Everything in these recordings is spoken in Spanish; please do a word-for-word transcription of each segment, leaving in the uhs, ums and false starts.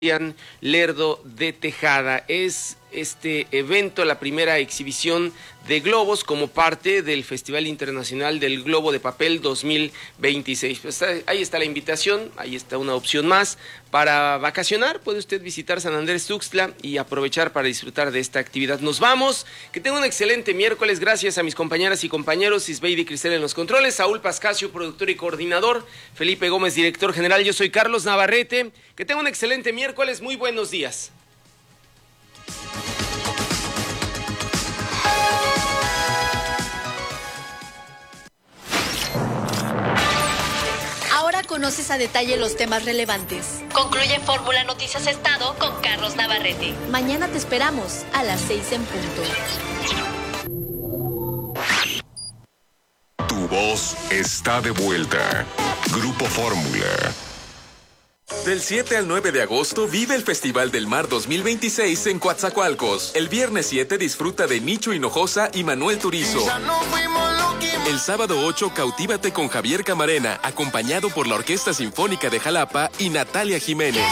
Lerdo de Tejada. Es este evento la primera exhibición de globos como parte del Festival Internacional del Globo de Papel dos mil veintiséis. Pues ahí está la invitación, ahí está una opción más para vacacionar. Puede usted visitar San Andrés Tuxtla y aprovechar para disfrutar de esta actividad. Nos vamos, que tenga un excelente miércoles. Gracias a mis compañeras y compañeros, Isbeidi Cristel en los controles, Saúl Pascasio, productor y coordinador, Felipe Gómez, director general. Yo soy Carlos Navarrete. Que tenga un excelente miércoles. Muy buenos días. Ahora conoces a detalle los temas relevantes. Concluye Fórmula Noticias Estado con Carlos Navarrete. Mañana te esperamos a las seis en punto. Tu voz está de vuelta. Grupo Fórmula. Del siete al nueve de agosto vive el Festival del Mar dos mil veintiséis en Coatzacoalcos. El viernes siete disfruta de Nicho Hinojosa y Manuel Turizo. El sábado ocho cautívate con Javier Camarena, acompañado por la Orquesta Sinfónica de Jalapa y Natalia Jiménez.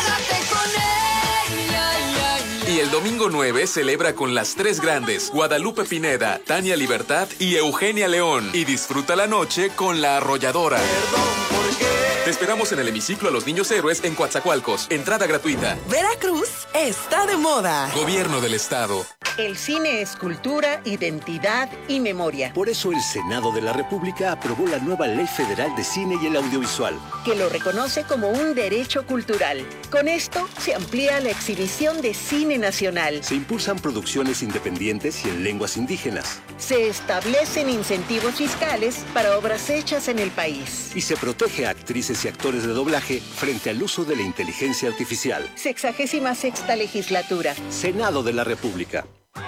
Y el domingo nueve celebra con las tres grandes, Guadalupe Pineda, Tania Libertad y Eugenia León. Y disfruta la noche con La Arrolladora. Te esperamos en el hemiciclo a los Niños Héroes en Coatzacoalcos. Entrada gratuita. Veracruz está de moda. Gobierno del Estado. El cine es cultura, identidad y memoria. Por eso el Senado de la República aprobó la nueva Ley Federal de Cine y el Audiovisual, que lo reconoce como un derecho cultural. Con esto se amplía la exhibición de cine nacional. Se impulsan producciones independientes y en lenguas indígenas. Se establecen incentivos fiscales para obras hechas en el país. Y se protege a actrices y actores de doblaje frente al uso de la inteligencia artificial. Sexagésima sexta legislatura. Senado de la República.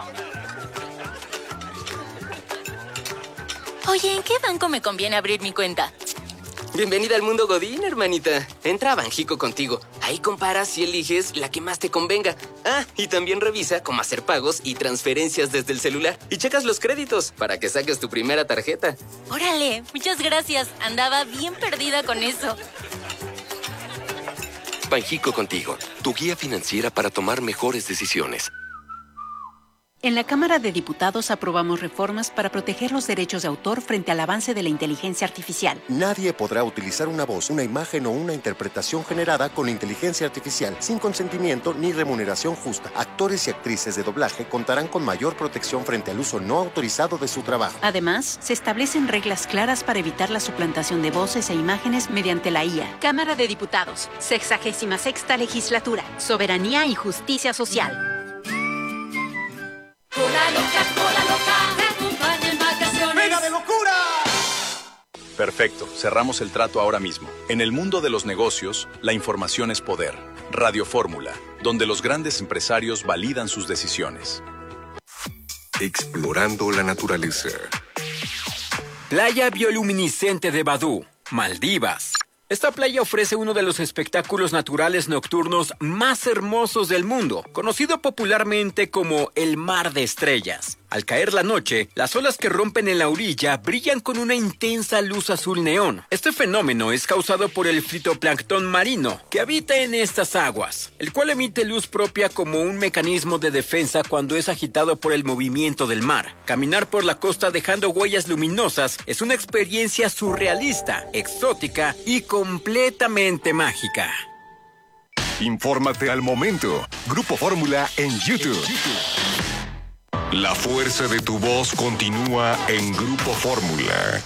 Oye, ¿en qué banco me conviene abrir mi cuenta? Bienvenida al mundo Godín, hermanita. Entra a Banjico contigo. Ahí comparas y eliges la que más te convenga. Ah, y también revisa cómo hacer pagos y transferencias desde el celular. Y checas los créditos para que saques tu primera tarjeta. Órale, muchas gracias. Andaba bien perdida con eso. Banjico contigo, tu guía financiera para tomar mejores decisiones. En la Cámara de Diputados aprobamos reformas para proteger los derechos de autor frente al avance de la inteligencia artificial. Nadie podrá utilizar una voz, una imagen o una interpretación generada con inteligencia artificial sin consentimiento ni remuneración justa. Actores y actrices de doblaje contarán con mayor protección frente al uso no autorizado de su trabajo. Además, se establecen reglas claras para evitar la suplantación de voces e imágenes mediante la I A. Cámara de Diputados, sexagésima sexta legislatura, soberanía y justicia social. Cola loca, cola loca, te acompaña en vacaciones. ¡Venga de locura! Perfecto, cerramos el trato ahora mismo. En el mundo de los negocios, la información es poder. Radio Fórmula, donde los grandes empresarios validan sus decisiones. Explorando la naturaleza. Playa bioluminiscente de Badú, Maldivas. Esta playa ofrece uno de los espectáculos naturales nocturnos más hermosos del mundo, conocido popularmente como el Mar de Estrellas. Al caer la noche, las olas que rompen en la orilla brillan con una intensa luz azul neón. Este fenómeno es causado por el fitoplancton marino, que habita en estas aguas, el cual emite luz propia como un mecanismo de defensa cuando es agitado por el movimiento del mar. Caminar por la costa dejando huellas luminosas es una experiencia surrealista, exótica y completamente mágica. Infórmate al momento. Grupo Fórmula en YouTube. La fuerza de tu voz continúa en Grupo Fórmula.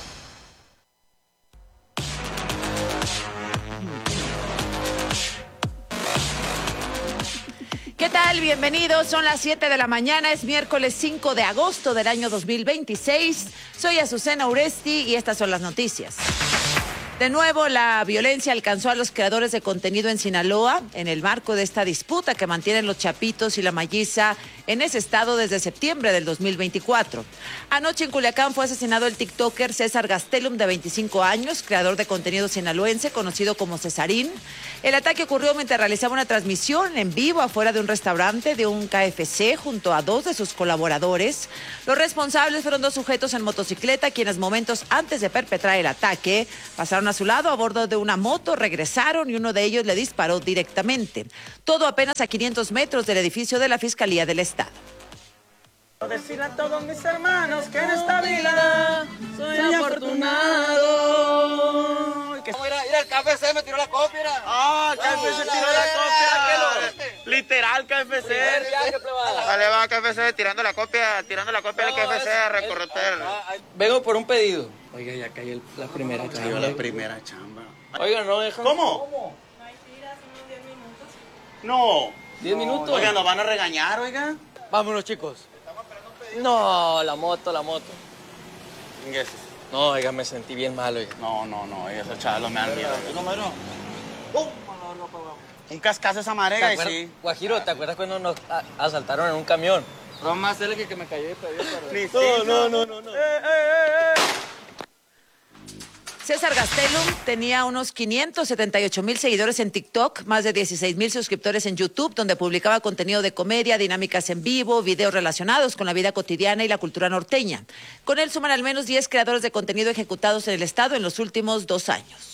¿Qué tal? Bienvenidos. Son las siete de la mañana. Es miércoles cinco de agosto del año dos mil veintiséis. Soy Azucena Uresti y estas son las noticias. De nuevo, la violencia alcanzó a los creadores de contenido en Sinaloa en el marco de esta disputa que mantienen los Chapitos y la Malliza en ese estado desde septiembre del dos mil veinticuatro. Anoche en Culiacán fue asesinado el tiktoker César Gastelum, de veinticinco años, creador de contenido sinaloense, conocido como Cesarín. El ataque ocurrió mientras realizaba una transmisión en vivo afuera de un restaurante de un K F C junto a dos de sus colaboradores. Los responsables fueron dos sujetos en motocicleta, quienes momentos antes de perpetrar el ataque pasaron pasaron a su lado a bordo de una moto, regresaron y uno de ellos le disparó directamente. Todo apenas a quinientos metros del edificio de la Fiscalía del Estado. Decirle a todos mis hermanos que en esta vida soy afortunado. Mira, mira, el K F C me tiró la copia. Ah, K F C tiró la copia. Literal, K F C. Vale, va K F C tirando la copia, tirando la copia del K F C a recorrer. Vengo por un pedido. Oiga, ya cayó la primera chamba. la primera chamba. Oiga, no dejan. ¿Cómo? ¿Cómo? No. ¿Diez minutos? Oiga, nos van a regañar, oiga. Vámonos, chicos. No, la moto, la moto. Ingueses. No, oiga, me sentí bien mal, oiga. No, no, no, oiga, esos chavos me han miedo. Un cascazo esa marega y sí. Guajiro, ¿te acuerdas cuando nos asaltaron en un camión? No más cerca que, que me cayó de pedido. No, no, no, no, no. Eh, eh, eh, eh. César Gastelum tenía unos quinientos setenta y ocho mil seguidores en TikTok, más de dieciséis mil suscriptores en YouTube, donde publicaba contenido de comedia, dinámicas en vivo, videos relacionados con la vida cotidiana y la cultura norteña. Con él suman al menos diez creadores de contenido ejecutados en el estado en los últimos dos años.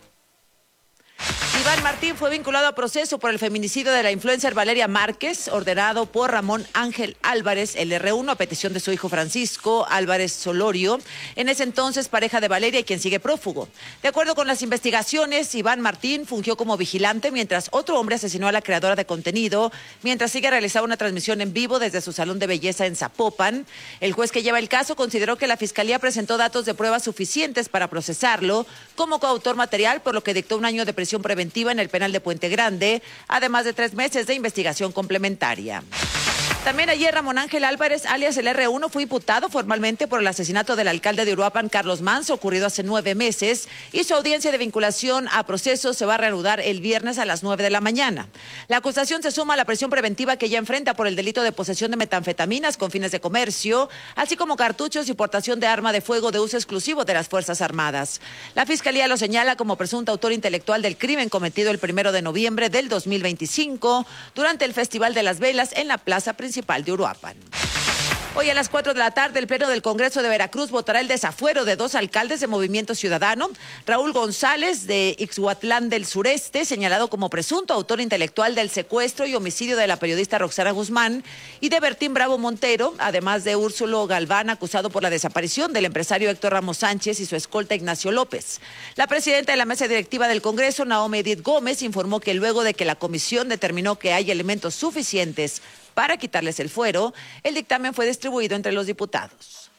Iván Martín fue vinculado a proceso por el feminicidio de la influencer Valeria Márquez, ordenado por Ramón Ángel Álvarez, el erre uno, a petición de su hijo Francisco Álvarez Solorio, en ese entonces pareja de Valeria y quien sigue prófugo. De acuerdo con las investigaciones, Iván Martín fungió como vigilante mientras otro hombre asesinó a la creadora de contenido, mientras ella realizaba una transmisión en vivo desde su salón de belleza en Zapopan. El juez que lleva el caso consideró que la Fiscalía presentó datos de prueba suficientes para procesarlo como coautor material, por lo que dictó un año de prisión preventiva en el penal de Puente Grande, además de tres meses de investigación complementaria. También ayer Ramón Ángel Álvarez, alias el erre uno, fue imputado formalmente por el asesinato del alcalde de Uruapan, Carlos Manso, ocurrido hace nueve meses, y su audiencia de vinculación a proceso se va a reanudar el viernes a las nueve de la mañana. La acusación se suma a la prisión preventiva que ya enfrenta por el delito de posesión de metanfetaminas con fines de comercio, así como cartuchos y portación de arma de fuego de uso exclusivo de las Fuerzas Armadas. La Fiscalía lo señala como presunto autor intelectual del crimen cometido el primero de noviembre del dos mil veinticinco durante el Festival de las Velas en la plaza principal de Uruapan. Hoy a las cuatro de la tarde, el Pleno del Congreso de Veracruz votará el desafuero de dos alcaldes de Movimiento Ciudadano, Raúl González de Ixhuatlán del Sureste, señalado como presunto autor intelectual del secuestro y homicidio de la periodista Roxana Guzmán, y de Bertín Bravo Montero, además de Úrsulo Galván, acusado por la desaparición del empresario Héctor Ramos Sánchez y su escolta Ignacio López. La presidenta de la mesa directiva del Congreso, Naomi Edith Gómez, informó que luego de que la comisión determinó que hay elementos suficientes para quitarles el fuero, el dictamen fue distribuido entre los diputados.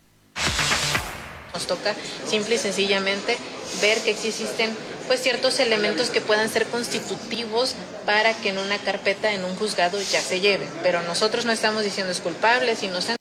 Nos toca simple y sencillamente ver que existen pues ciertos elementos que puedan ser constitutivos para que en una carpeta, en un juzgado, ya se lleve. Pero nosotros no estamos diciendo es culpable, inocente.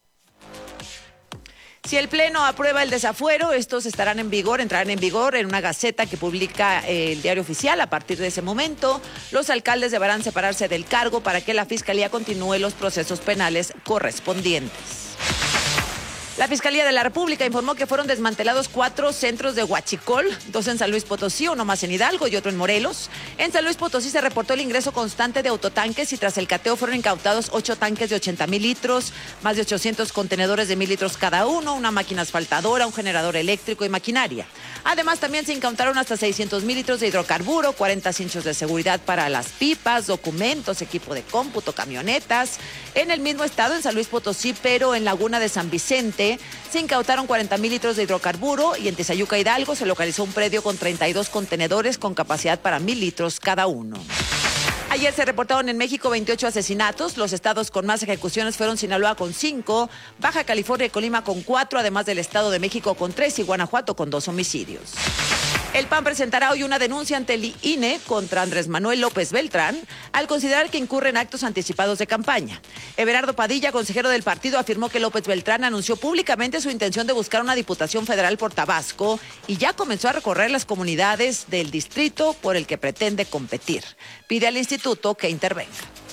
Si el Pleno aprueba el desafuero, estos estarán en vigor, entrarán en vigor en una gaceta que publica el Diario Oficial. A partir de ese momento, los alcaldes deberán separarse del cargo para que la Fiscalía continúe los procesos penales correspondientes. La Fiscalía de la República informó que fueron desmantelados cuatro centros de huachicol, dos en San Luis Potosí, uno más en Hidalgo y otro en Morelos. En San Luis Potosí se reportó el ingreso constante de autotanques y tras el cateo fueron incautados ocho tanques de ochenta mil litros, más de ochocientos contenedores de mil litros cada uno, una máquina asfaltadora, un generador eléctrico y maquinaria. Además, también se incautaron hasta seiscientos mil litros de hidrocarburo, cuarenta cinchos de seguridad para las pipas, documentos, equipo de cómputo, camionetas. En el mismo estado, en San Luis Potosí, pero en Laguna de San Vicente, se incautaron cuarenta mil litros de hidrocarburo y en Tizayuca, Hidalgo, se localizó un predio con treinta y dos contenedores con capacidad para mil litros cada uno. Ayer se reportaron en México veintiocho asesinatos. Los estados con más ejecuciones fueron Sinaloa con cinco, Baja California y Colima con cuatro, además del Estado de México con tres y Guanajuato con dos homicidios. El P A N presentará hoy una denuncia ante el I N E contra Andrés Manuel López Beltrán al considerar que incurre en actos anticipados de campaña. Everardo Padilla, consejero del partido, afirmó que López Beltrán anunció públicamente su intención de buscar una diputación federal por Tabasco y ya comenzó a recorrer las comunidades del distrito por el que pretende competir. Pide al instituto que intervenga.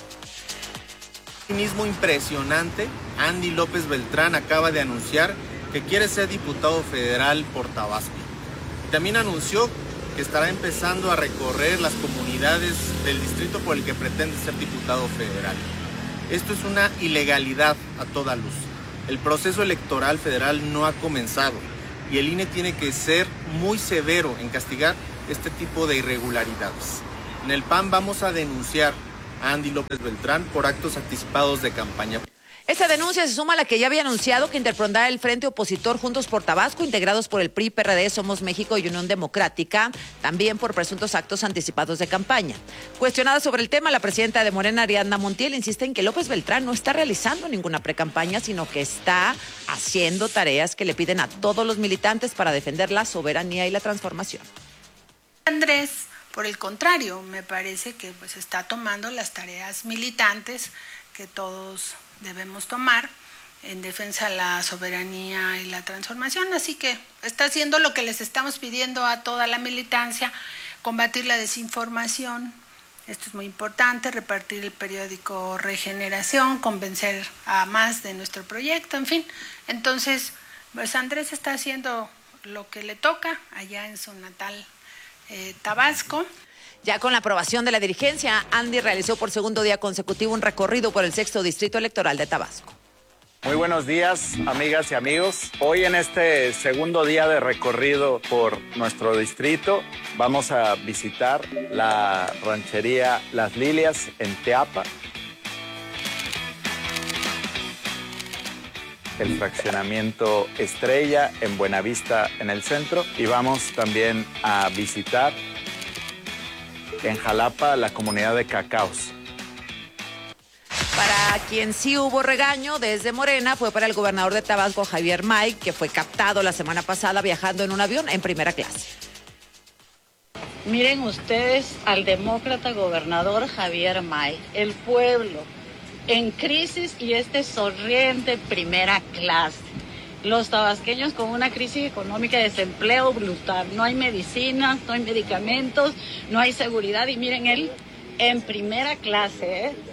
Mismo impresionante, Andy López Beltrán acaba de anunciar que quiere ser diputado federal por Tabasco. También anunció que estará empezando a recorrer las comunidades del distrito por el que pretende ser diputado federal. Esto es una ilegalidad a toda luz. El proceso electoral federal no ha comenzado. y el I N E tiene que ser muy severo en castigar este tipo de irregularidades. En el P A N vamos a denunciar a Andy López Beltrán por actos anticipados de campaña. Esta denuncia se suma a la que ya había anunciado que interpondrá el Frente Opositor Juntos por Tabasco, integrados por el P R I, P R D, Somos México y Unión Democrática, también por presuntos actos anticipados de campaña. Cuestionada sobre el tema, la presidenta de Morena, Ariadna Montiel, insiste en que López Beltrán no está realizando ninguna precampaña, sino que está haciendo tareas que le piden a todos los militantes para defender la soberanía y la transformación. Andrés, por el contrario, me parece que pues está tomando las tareas militantes que todos debemos tomar en defensa de la soberanía y la transformación, así que está haciendo lo que les estamos pidiendo a toda la militancia, combatir la desinformación, esto es muy importante, repartir el periódico Regeneración, convencer a más de nuestro proyecto, en fin, entonces pues Andrés está haciendo lo que le toca allá en su natal eh, Tabasco. Ya con la aprobación de la dirigencia, Andy realizó por segundo día consecutivo un recorrido por el sexto distrito electoral de Tabasco. Muy buenos días, amigas y amigos. Hoy en este segundo día de recorrido por nuestro distrito, vamos a visitar la ranchería Las Lilias en Teapa, el fraccionamiento Estrella en Buenavista en el centro, y vamos también a visitar en Jalapa la comunidad de Cacaos. Para quien sí hubo regaño desde Morena fue para el gobernador de Tabasco, Javier May, que fue captado la semana pasada viajando en un avión en primera clase. Miren ustedes al demócrata gobernador Javier May, el pueblo en crisis y este sonriente primera clase. Los tabasqueños con una crisis económica de desempleo brutal. No hay medicinas, no hay medicamentos, no hay seguridad. Y miren él en primera clase, ¿eh?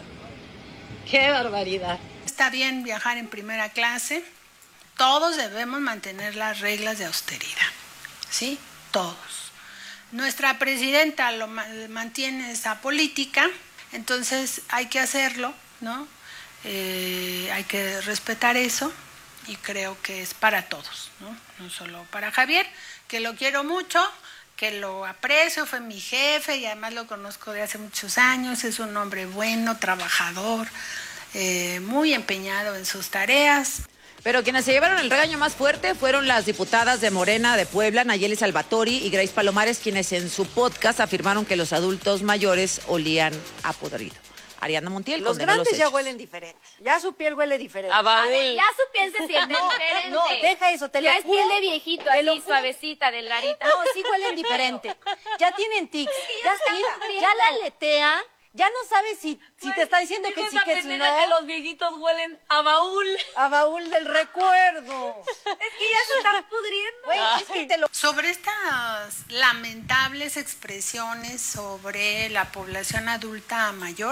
¡Qué barbaridad! Está bien viajar en primera clase. Todos debemos mantener las reglas de austeridad. ¿Sí? Todos. Nuestra presidenta lo mantiene esa política, entonces hay que hacerlo, ¿no? Eh, hay que respetar eso. Y creo que es para todos, ¿no? No solo para Javier, que lo quiero mucho, que lo aprecio, fue mi jefe y además lo conozco de hace muchos años, es un hombre bueno, trabajador, eh, muy empeñado en sus tareas. Pero quienes se llevaron el regaño más fuerte fueron las diputadas de Morena de Puebla, Nayeli Salvatori y Grace Palomares, quienes en su podcast afirmaron que los adultos mayores olían a podrido. Ariadna Montiel. Los grandes los ya huelen diferente. Ya su piel huele diferente. A, a ver, ya su piel se siente no, diferente. No, deja eso, te lo ya juro. Es piel de viejito, así suavecita, delgadita. No, sí huelen diferente. Ya tienen tics. Ya, ya, ya la aletea. Ya no sabes si, si te está diciendo que sí, que si no. Que los viejitos huelen a baúl. A baúl del recuerdo. Es que ya se están pudriendo. Wey, es que te lo... Sobre estas lamentables expresiones sobre la población adulta mayor,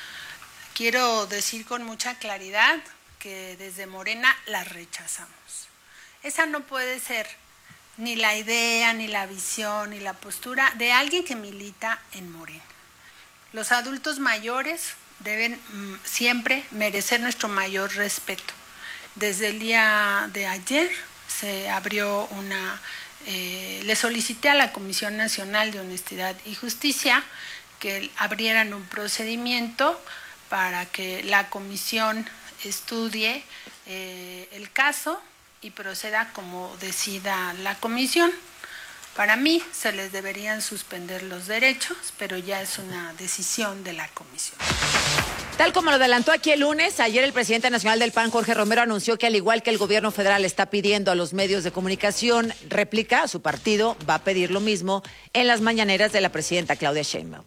quiero decir con mucha claridad que desde Morena la rechazamos. Esa no puede ser ni la idea, ni la visión, ni la postura de alguien que milita en Morena. Los adultos mayores deben mm, siempre merecer nuestro mayor respeto. Desde el día de ayer se abrió una... Eh, le solicité a la Comisión Nacional de Honestidad y Justicia que abrieran un procedimiento para que la comisión estudie eh, el caso y proceda como decida la comisión. Para mí se les deberían suspender los derechos, pero ya es una decisión de la comisión. Tal como lo adelantó aquí el lunes, ayer el presidente nacional del P A N, Jorge Romero, anunció que al igual que el gobierno federal está pidiendo a los medios de comunicación réplica, su partido va a pedir lo mismo en las mañaneras de la presidenta Claudia Sheinbaum.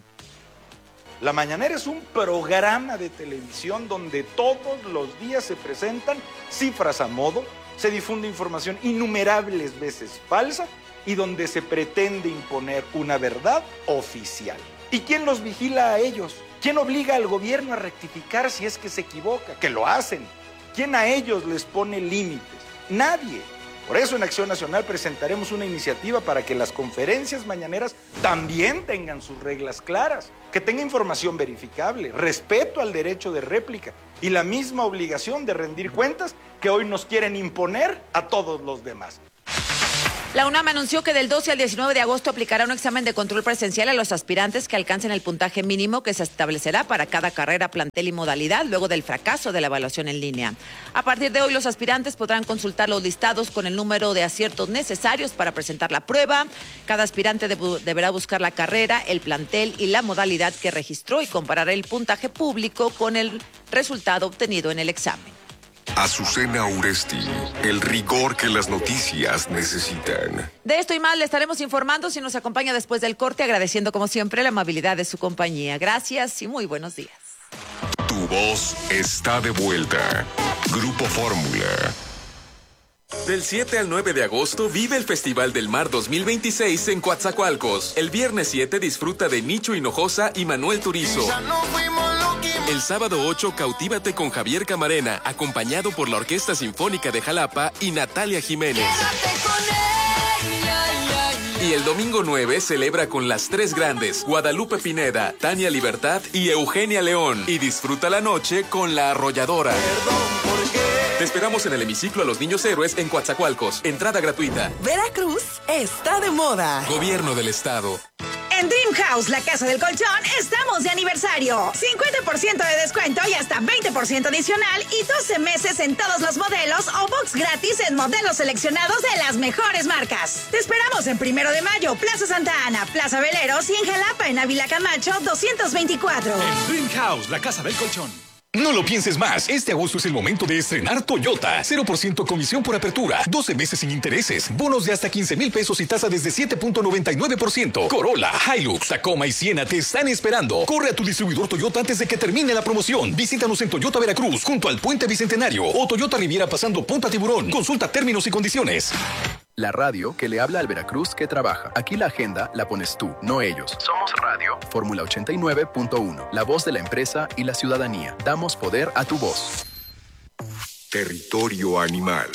La Mañanera es un programa de televisión donde todos los días se presentan cifras a modo, se difunde información innumerables veces falsa y donde se pretende imponer una verdad oficial. ¿Y quién los vigila a ellos? ¿Quién obliga al gobierno a rectificar si es que se equivoca? Que lo hacen. ¿Quién a ellos les pone límites? Nadie. Por eso en Acción Nacional presentaremos una iniciativa para que las conferencias mañaneras también tengan sus reglas claras, que tenga información verificable, respeto al derecho de réplica y la misma obligación de rendir cuentas que hoy nos quieren imponer a todos los demás. La UNAM anunció que del doce al diecinueve de agosto aplicará un examen de control presencial a los aspirantes que alcancen el puntaje mínimo que se establecerá para cada carrera, plantel y modalidad luego del fracaso de la evaluación en línea. A partir de hoy, los aspirantes podrán consultar los listados con el número de aciertos necesarios para presentar la prueba. Cada aspirante deb- deberá buscar la carrera, el plantel y la modalidad que registró y comparar el puntaje público con el resultado obtenido en el examen. Azucena Uresti, el rigor que las noticias necesitan. De esto y más le estaremos informando si nos acompaña después del corte, agradeciendo como siempre la amabilidad de su compañía. Gracias y muy buenos días. Tu voz está de vuelta. Grupo Fórmula. Del siete al nueve de agosto vive el Festival del Mar dos mil veintiséis en Coatzacoalcos. El viernes siete disfruta de Nicho Hinojosa y Manuel Turizo. El sábado ocho cautívate con Javier Camarena, acompañado por la Orquesta Sinfónica de Jalapa y Natalia Jiménez. Y el domingo nueve celebra con las tres grandes, Guadalupe Pineda, Tania Libertad y Eugenia León. Y disfruta la noche con La Arrolladora. Te esperamos en el hemiciclo a los Niños Héroes en Coatzacoalcos. Entrada gratuita. Veracruz está de moda. Gobierno del Estado. En Dream House, la casa del colchón, estamos de aniversario. cincuenta por ciento de descuento y hasta veinte por ciento adicional y doce meses en todos los modelos o box gratis en modelos seleccionados de las mejores marcas. Te esperamos en Primero de Mayo, Plaza Santa Ana, Plaza Veleros y en Jalapa, en Ávila Camacho, doscientos veinticuatro. En Dream House, la casa del colchón. No lo pienses más. Este agosto es el momento de estrenar Toyota. cero por ciento comisión por apertura. doce meses sin intereses. Bonos de hasta quince mil pesos y tasa desde siete punto noventa y nueve por ciento. Corolla, Hilux, Tacoma y Siena te están esperando. Corre a tu distribuidor Toyota antes de que termine la promoción. Visítanos en Toyota Veracruz, junto al Puente Bicentenario. O Toyota Riviera pasando Punta Tiburón. Consulta términos y condiciones. La radio que le habla al Veracruz que trabaja. Aquí la agenda la pones tú, no ellos. Somos Radio Fórmula ochenta y nueve punto uno. La voz de la empresa y la ciudadanía. Damos poder a tu voz. Territorio animal.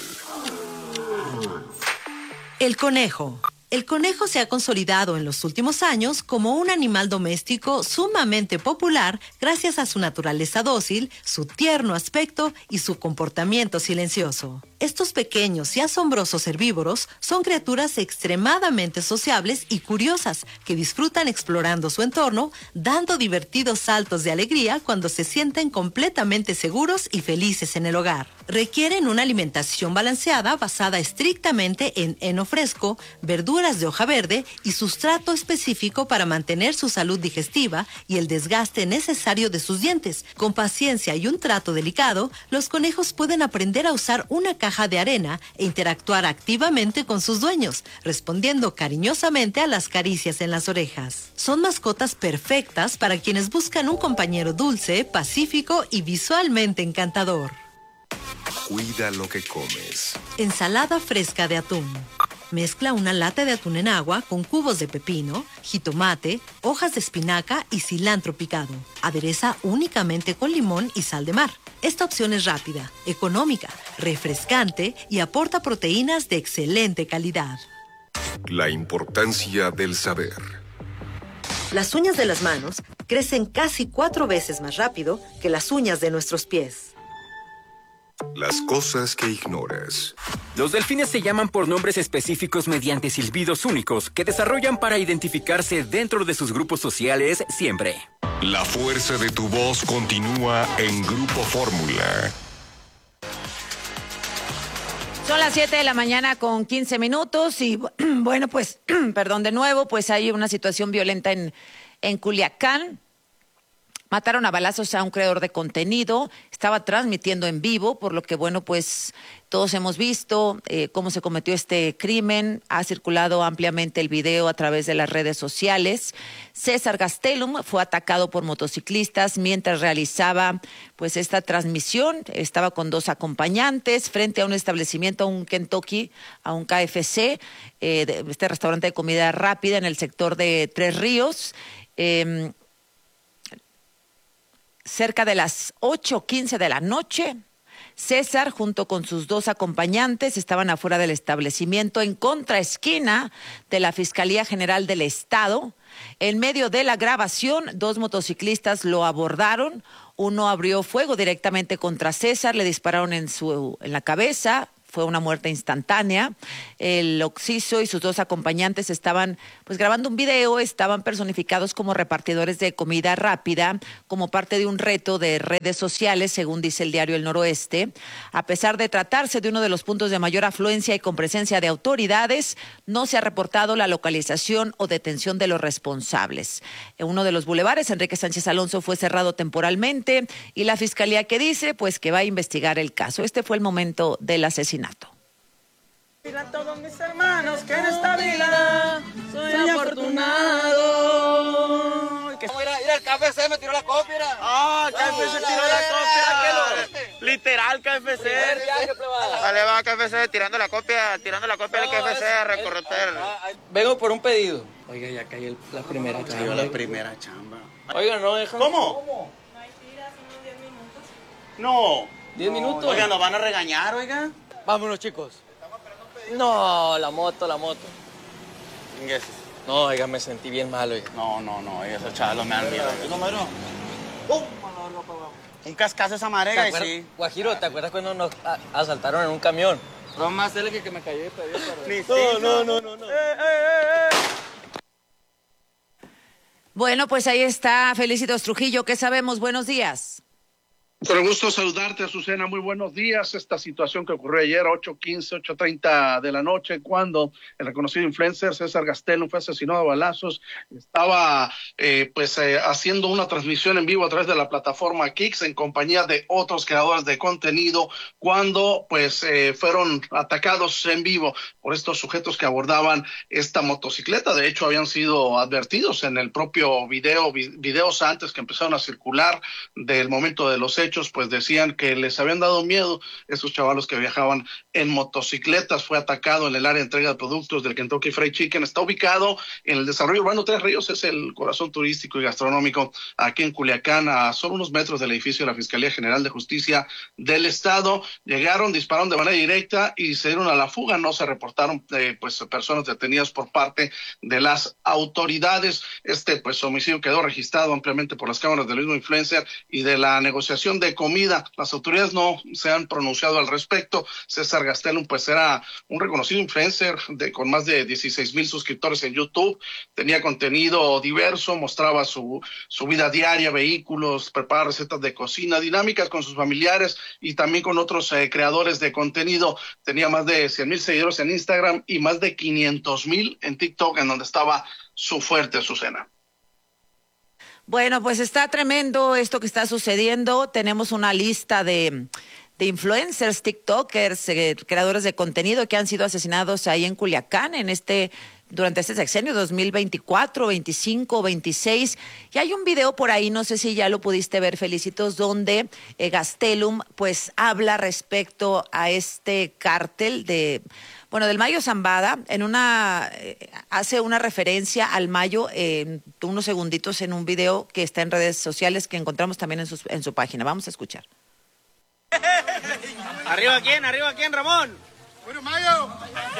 El conejo. El conejo se ha consolidado en los últimos años como un animal doméstico sumamente popular gracias a su naturaleza dócil, su tierno aspecto y su comportamiento silencioso. Estos pequeños y asombrosos herbívoros son criaturas extremadamente sociables y curiosas que disfrutan explorando su entorno, dando divertidos saltos de alegría cuando se sienten completamente seguros y felices en el hogar. Requieren una alimentación balanceada basada estrictamente en heno fresco, verduras de hoja verde y sustrato específico para mantener su salud digestiva y el desgaste necesario de sus dientes. Con paciencia y un trato delicado, los conejos pueden aprender a usar una caja de arena e interactuar activamente con sus dueños, respondiendo cariñosamente a las caricias en las orejas. Son mascotas perfectas para quienes buscan un compañero dulce, pacífico y visualmente encantador. Cuida lo que comes. Ensalada fresca de atún. Mezcla una lata de atún en agua con cubos de pepino, jitomate, hojas de espinaca y cilantro picado. Adereza únicamente con limón y sal de mar. Esta opción es rápida, económica, refrescante y aporta proteínas de excelente calidad. La importancia del saber. Las uñas de las manos crecen casi cuatro veces más rápido que las uñas de nuestros pies. Las cosas que ignoras. Los delfines se llaman por nombres específicos mediante silbidos únicos que desarrollan para identificarse dentro de sus grupos sociales siempre. La fuerza de tu voz continúa en Grupo Fórmula. Son las siete de la mañana con quince minutos y bueno, pues, perdón de nuevo, pues hay una situación violenta en, en Culiacán. Mataron a balazos a un creador de contenido, estaba transmitiendo en vivo, por lo que, bueno, pues todos hemos visto eh, cómo se cometió este crimen. Ha circulado ampliamente el video a través de las redes sociales. César Gastelum fue atacado por motociclistas mientras realizaba pues esta transmisión. Estaba con dos acompañantes frente a un establecimiento, a un Kentucky, a un K F C, eh, de este restaurante de comida rápida en el sector de Tres Ríos. Eh, Cerca de las ocho quince de la noche, César, junto con sus dos acompañantes, estaban afuera del establecimiento en contraesquina de la Fiscalía General del Estado. En medio de la grabación, dos motociclistas lo abordaron. Uno abrió fuego directamente contra César, le dispararon en, su, en la cabeza, fue una muerte instantánea. El occiso y sus dos acompañantes estaban pues grabando un video, estaban personificados como repartidores de comida rápida, como parte de un reto de redes sociales, según dice el diario El Noroeste. A pesar de tratarse de uno de los puntos de mayor afluencia y con presencia de autoridades, no se ha reportado la localización o detención de los responsables. En uno de los bulevares, Enrique Sánchez Alonso, fue cerrado temporalmente y la fiscalía que dice pues que va a investigar el caso. Este fue el momento del asesinato. A todos mis hermanos que en esta vida soy afortunado. Mira, mira, el K F C me tiró la copia. Mira. Ah, K F C tiró la copia. Literal, K F C. Dale, va, K F C tirando la copia, tirando la copia del K F C a recorrer. Vengo por un pedido. Oiga, ya cayó la primera chamba. Cayó la primera chamba. Oiga, no dejan. ¿Cómo? ¿Cómo? No. ¿Diez minutos? Oiga, nos van a regañar, oiga. Vámonos, chicos. No, la moto, la moto. No, oiga, me sentí bien mal, oiga. No, no, no, oiga, esos chavos me dan miedo. ¿No, mero? Un cascazo esa marega y sí. Guajiro, ¿te acuerdas cuando nos asaltaron en un camión? No más él que, que me cayó de pedido. No, no, no, no, no. Eh, eh, eh. Bueno, pues ahí está Felicitos Trujillo. ¿Qué sabemos? Buenos días. Con el gusto de saludarte, Azucena. Muy buenos días. Esta situación que ocurrió ayer, ocho quince, ocho treinta de la noche, cuando el reconocido influencer César Gastelum fue asesinado a balazos. Estaba eh, pues eh, haciendo una transmisión en vivo a través de la plataforma Kicks en compañía de otros creadores de contenido, cuando pues eh, fueron atacados en vivo por estos sujetos que abordaban esta motocicleta. De hecho, habían sido advertidos en el propio video, vi, videos antes que empezaron a circular del momento de los hechos. Pues decían que les habían dado miedo esos chavalos que viajaban en motocicletas. Fue atacado en el área de entrega de productos del Kentucky Fried Chicken. Está ubicado en el desarrollo urbano Tres Ríos, es el corazón turístico y gastronómico aquí en Culiacán, a solo unos metros del edificio de la Fiscalía General de Justicia del Estado. Llegaron, dispararon de manera directa y se dieron a la fuga. No se reportaron eh, pues personas detenidas por parte de las autoridades. Este pues homicidio quedó registrado ampliamente por las cámaras del mismo influencer y de la negociación de comida. Las autoridades no se han pronunciado al respecto. César Gastelum pues era un reconocido influencer de, con más de dieciséis mil suscriptores en YouTube. Tenía contenido diverso, mostraba su, su vida diaria, vehículos, preparaba recetas de cocina, dinámicas con sus familiares y también con otros eh, creadores de contenido. Tenía más de cien mil seguidores en Instagram y más de quinientos mil en TikTok, en donde estaba su fuerte, Azucena. Bueno, pues está tremendo esto que está sucediendo. Tenemos una lista de, de influencers, tiktokers, eh, creadores de contenido que han sido asesinados ahí en Culiacán en este durante este sexenio dos mil veinticuatro, veinticinco, veintiséis. Y hay un video por ahí, no sé si ya lo pudiste ver, Felicitos, donde eh, Gastelum pues habla respecto a este cártel de... Bueno, del Mayo Zambada, en una, eh, hace una referencia al Mayo en eh, unos segunditos en un video que está en redes sociales que encontramos también en, sus, en su página. Vamos a escuchar. ¿Arriba quién? ¿Arriba quién, Ramón? Bueno, Mayo.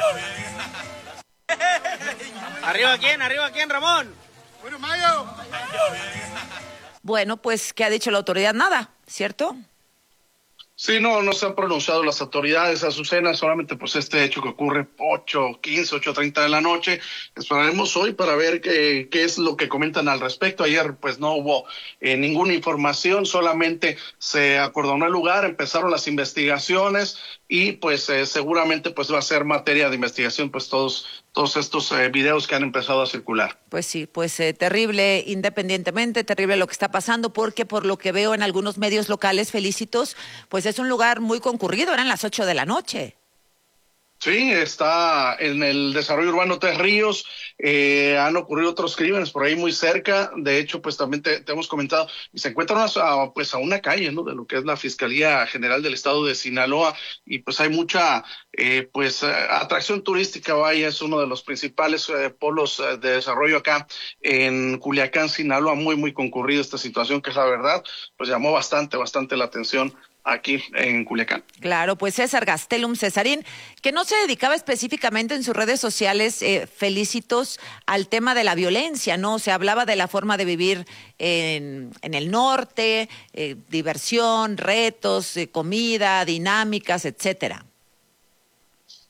¿Arriba quién? ¿Arriba quién, Ramón? Bueno, Mayo. Bueno, pues, ¿qué ha dicho la autoridad? Nada, ¿cierto? Sí, no, no se han pronunciado las autoridades, Azucena, solamente pues este hecho que ocurre ocho quince, ocho treinta de la noche. Esperaremos hoy para ver qué, qué es lo que comentan al respecto. Ayer pues no hubo eh, ninguna información, solamente se acordonó el lugar, empezaron las investigaciones y pues eh, seguramente pues va a ser materia de investigación pues todos todos estos eh, videos que han empezado a circular. Pues sí, pues eh, terrible, independientemente, terrible lo que está pasando, porque por lo que veo en algunos medios locales, Felicitos, pues es un lugar muy concurrido, eran las ocho de la noche. Sí, está en el desarrollo urbano Tres Ríos, eh, han ocurrido otros crímenes por ahí muy cerca, de hecho pues también te, te hemos comentado, y se encuentran a, pues a una calle, ¿no?, de lo que es la Fiscalía General del Estado de Sinaloa, y pues hay mucha eh, pues atracción turística, vaya, es uno de los principales eh, polos eh, de desarrollo acá en Culiacán, Sinaloa, muy muy concurrido esta situación, que es la verdad, pues llamó bastante, bastante la atención aquí en Culiacán. Claro, pues César Gastelum Cesarín, que no se dedicaba específicamente en sus redes sociales, eh, Felicitos, al tema de la violencia, ¿no? Se hablaba de la forma de vivir en, en el norte, eh, diversión, retos, eh, comida, dinámicas, etcétera.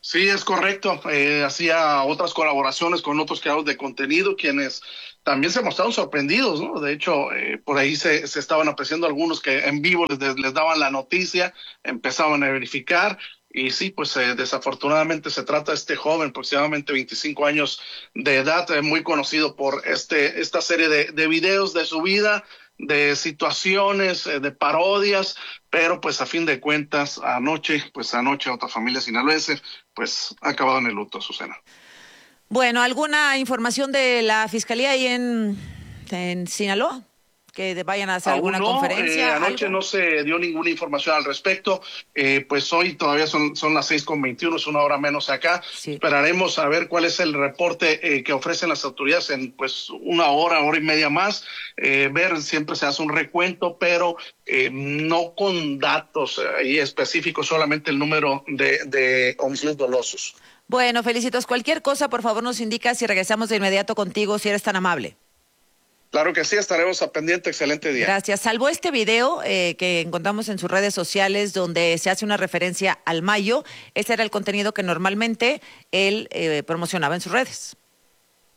Sí, es correcto. Eh, hacía otras colaboraciones con otros creadores de contenido, quienes también se mostraron sorprendidos, ¿no? De hecho, eh, por ahí se, se estaban apreciando algunos que en vivo les, les daban la noticia, empezaban a verificar. Y sí, pues eh, desafortunadamente se trata de este joven, aproximadamente veinticinco años de edad, eh, muy conocido por este esta serie de, de videos de su vida, de situaciones, eh, de parodias, pero pues a fin de cuentas, anoche, pues anoche otra familia sinaloense, pues ha acabado en el luto, Susana. Bueno, ¿alguna información de la Fiscalía ahí en, en Sinaloa? Que vayan a hacer Aún alguna no, conferencia. Eh, anoche ¿algo? no se dio ninguna información al respecto. Eh, pues hoy todavía son, son las seis con veintiuno, es una hora menos acá. Sí. Esperaremos a ver cuál es el reporte eh, que ofrecen las autoridades en pues una hora, hora y media más. Eh, ver, siempre se hace un recuento, pero eh, no con datos eh, específicos, solamente el número de, de homicidios dolosos. Bueno, Felicitos, cualquier cosa, por favor, nos indicas y regresamos de inmediato contigo, si eres tan amable. Claro que sí, estaremos a pendiente. Excelente día. Gracias. Salvo este video eh, que encontramos en sus redes sociales donde se hace una referencia al Mayo, ese era el contenido que normalmente él eh, promocionaba en sus redes.